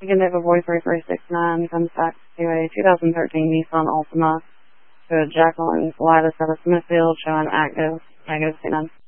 Again, Nova Boy 3369 comes back to a 2013 Nissan Altima to a Jacqueline Gladys out of Smithfield showing active, negative C9.